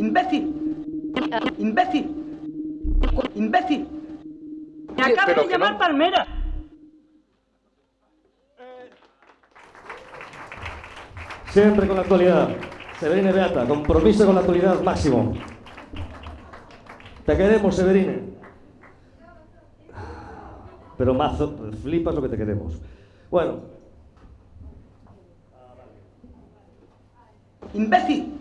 Imbécil. Imbécil. Imbécil. Me acabas de llamar Palmera. Siempre con la actualidad. Severine Beata, compromiso con la actualidad máximo. Te queremos, Severine. Pero mazo, flipas lo que te queremos. Bueno. Imbécil.